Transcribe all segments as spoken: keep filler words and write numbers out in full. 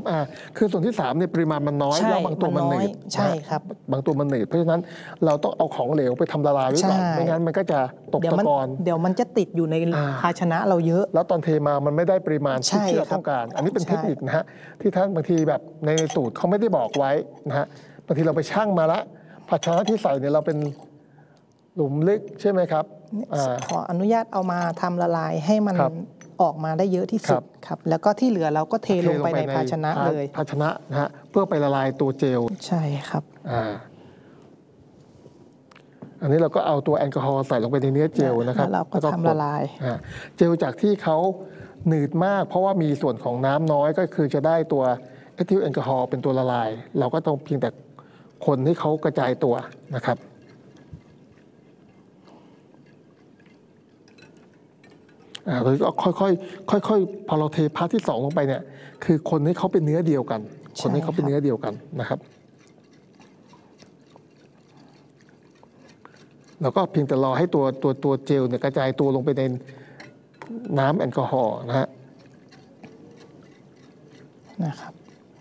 อ่าคือส่วนที่สามเนี่ยปริมาณมันน้อยแล้วบางตัวมันหนืดใช่ครับบางตัวมันหนืดเพราะฉะนั้นเราต้องเอาของเหลวไปทำละลายไว้ก่อนไม่งั้นมันก็จะตกตะกอนเดี๋ยวมันจะติดอยู่ในภาชนะเราเยอะแล้วตอนเทมามันไม่ได้ปริมาณที่เราต้องการอันนี้เป็นเทคนิคนะฮะที่ท่านบางทีแบบในสูตรเขาไม่ได้บอกไว้นะฮะบางทีเราไปชั่งมาละภาชนะที่ใส่เนี่ยเราเป็นหลุมลึกใช่ไหมครับขออนุญาตเอามาทำละลายให้มันออกมาได้เยอะที่สุดครับแล้วก็ที่เหลือเราก็เทลงไปในภาชนะเลยภาชนะนะฮะเพื่อไปละลายตัวเจลใช่ครับอ่าอันนี้เราก็เอาตัวแอลกอฮอล์ใส่ลงไปในเนื้อเจลนะครับแล้วก็ทำละลายเจลจากที่เขาหนืดมากเพราะว่ามีส่วนของน้ำน้อยก็คือจะได้ตัวเอทิลแอลกอฮอล์เป็นตัวละลายเราก็ต้องเพียงแต่คนให้เขากระจายตัวนะครับอ่าเราก็ค่อยๆค่อยๆพอเราเทพาร์ทที่สองลงไปเนี่ยคือคนให้เขาเป็นเนื้อเดียวกันคนให้เขาเป็นเนื้อเดียวกันนะครับเราก็เพียงแต่รอให้ตัวตัวตัวเจลเนี่ยกระจายตัวลงไปในน้ำแอลกอฮอล์นะฮะนะครับ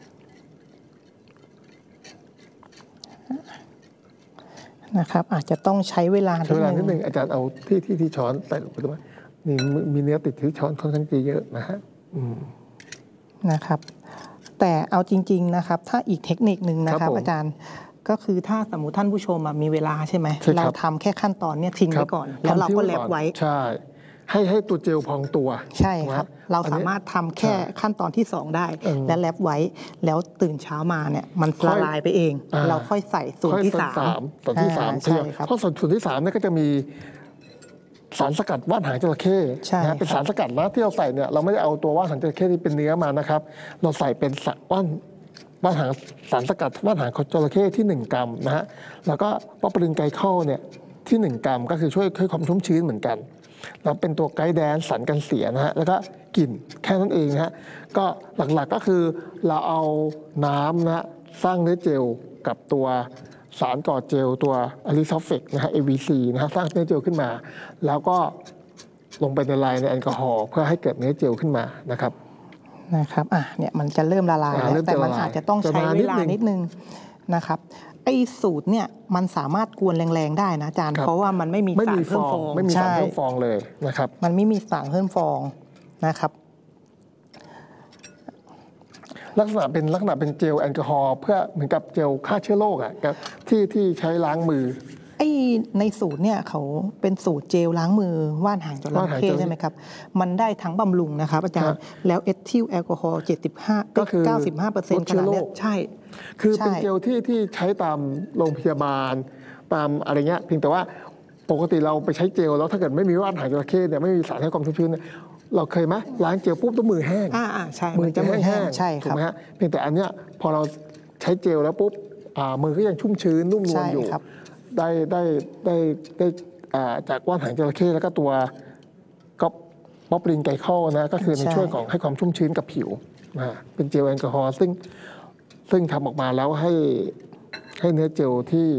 นะครับอาจจะต้องใช้เวลาใช้เวลานิดนึงอาจารย์เอาที่ที่ที่ช้อนใส่ลงไปด้วยมีมีเนื้อติดที่ช้อนค่อนข้างเยอะนะฮะนะครับแต่เอาจริงๆนะครับถ้าอีกเทคนิคนึงนะครับอาจารย์ก็คือถ้าสมมติท่านผู้ชมมีเวลาใช่ไหมเราทำแค่ขั้นตอนนี้ทิ้งไว้ก่อนแล้วเราก็แลบไว้ใช่ให้ให้ตัวเจลพองตัวใช่ครับเราสามารถทำแค่ขั้นตอนที่สองได้และแลบไว้แล้วตื่นเช้ามาเนี่ยมันละลายไปเองเราค่อยใส่ส่วนที่สามส่วนที่สามใช่เพราะส่วนที่สามเนี่ยก็จะมีสารสกัดว่านหางจระเข้นะเป็นสารสกัดนะที่เราใส่เนี่ยเราไม่ได้เอาตัวว่านหางจระเข้ที่เป็นเนื้อมานะครับเราใส่เป็นว่านว่านหางสารสกัดว่านหางจระเข้ที่หนึ่งกรัมนะฮะแล้วก็ป๊อปปรินไกลคอลเนี่ยที่หนึ่งกรัมก็คือช่วยให้ความชุ่มชื้นเหมือนกันแล้วเป็นตัวไกด์แดนสารกันเสียนะฮะแล้วก็กลิ่นแค่นั้นเองนะฮะก็หลักๆก็คือเราเอาน้ำนะสร้างเนื้อเจลกับตัวสารก่อเจลตัวอะลิซอฟเฟกนะฮะ เอ วี ซี นะฮะสร้างเนื้อเจลขึ้นมาแล้วก็ลงไปในลายในแอลกอฮอล์เพื่อให้เกิดเนื้อเจลขึ้นมานะครับนะครับอ่ะเนี่ยมันจะเริ่มละลายแล้วแต่มันอาจจะต้องใช้เวลานิดนึงนะครับไอ้สูตรเนี่ยมันสามารถกวนแรงๆได้นะอาจารย์เพราะว่ามันไม่มีสารเพิ่มฟองไม่มีสารเพิ่มฟองเลยนะครับมันไม่มีสารเพิ่มฟองนะครับลักษณะเป็นลักษณะเป็นเจลแอลกอฮอล์เพื่อเหมือนกับเจลฆ่าเชื้อโรคอ่ะที่ที่ใช้ล้างมือไอ้ในสูตรเนี่ยเขาเป็นสูตรเจลล้างมือว่านหางจระเข้ใช่ไหมครับมันได้ทั้งบำรุงนะครับอาจารย์แล้วเอทิลแอลกอฮอล์เจ็ดสิบห้าก็คือเก้าสิบห้าเปอร์เซ็นต์ขนาดนี้ใช่คือเป็นเจลที่ที่ใช้ตามโรงพยาบาลตามอะไรเงี้ยเพียงแต่ว่าปกติเราไปใช้เจลแล้วถ้าเกิดไม่มีว่านหางจระเข้เนี่ยไม่มีสารให้ความชุ่มชื้นเนี่ยเราเคยไหมล้างเจลปุ๊บต้องมือแห้งอ่าอ่าใช่มือจะแห้งใช่ครับถูกไหมฮะเพียงแต่อันเนี้ยพอเราใช้เจลแล้วปุ๊บมือก็ยังชุ่มชื้นนุ่มนวลอยู่ได้ได้ได้ได้จากว่านหางจระเข้แล้วก็ตัวก็ป๊อปปรินไกลคอลนะก็คือในช่วยของให้ความชุ่มชื้นกับผิวนะเป็นเจลแอลกอฮอล์ซึ่งซึ่งทำออกมาแล้วให้ให้เนื้อเจลที่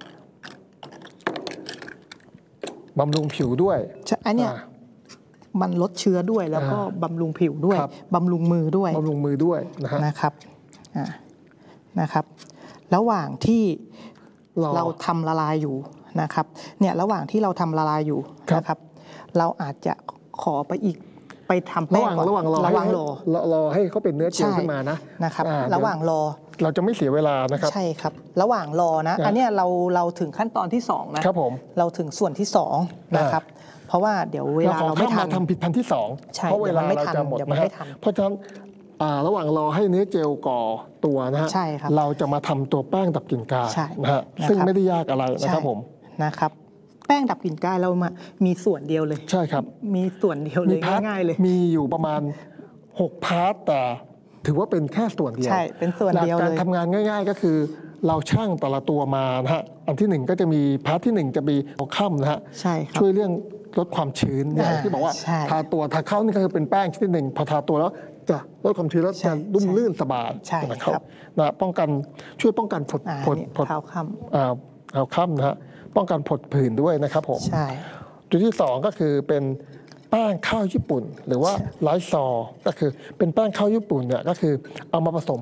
บำรุงผิวด้วยอันเนี้ยมันลดเชื้อด้วยแล้วก็บำรุงผิวด้วยบำรุงมือด้วยบำรุงมือด้วยนะครับนะครับระหว่างที่เราทำละลายอยู่นะครับเนี่ยระหว่างที่เราทำละลายอยู่นะครับเราอาจจะขอไปอีกไปทำแป้งก่อนระหว่างรอระหว่างรอรอให้เขาเป็นเนื้อเจลขึ้นมานะนะครับระหว่างรอเราจะไม่เสียเวลานะครับใช่ครับระหว่างรอนะอันนี้เราเราถึงขั้นตอนที่สองนะครับผมเราถึงส่วนที่สองนะครับเพราะว่าเดี๋ยวเวลาเราไม่ทันทำผิดพันที่สองเพราะเวลาเราจะหมดนะฮะเพราะฉะนั้นระหว่างรอให้เนื้อเจลก่อตัวนะฮะเราจะมาทำตัวแป้งดับกลิ่นกายนะฮะซึ่งไม่ได้ยากอะไรนะครับผมนะครับแป้งดับกลิ่นกายเรามามีส่วนเดียวเลยใช่ครับมีส่วนเดียวเลยง่ายๆเลยมีอยู่ประมาณหกพาร์ทแต่ถือว่าเป็นแค่ส่วนเดียวใช่เป็นส่วนเดียวเลยการทำงานง่ายๆก็คือเราช่างแต่ละตัวมานะฮะอันที่หนึ่งก็จะมีพาร์ทที่หนึ่งจะมีหัวค่ำนะฮะช่วยเรื่องลดความชื้นอย่างที่บอกว่าทาตัวทาเข้านี่ก็คือเป็นแป้งชนิดหนึ่งพอทาตัวแล้วจะลดความชื้นแล้วจะนุ่มลื่นสบายนะครับนะป้องกันช่วยป้องกันผดผดผดเท้าค่ำอ่าเท้าค่ำนะฮะป้องกันผดผื่นด้วยนะครับผมใช่ตัวที่สองก็คือเป็นแป้งข้าวญี่ปุ่นหรือว่าไลซอก็คือเป็นแป้งข้าวญี่ปุ่นเนี่ยก็คือเอามาผสม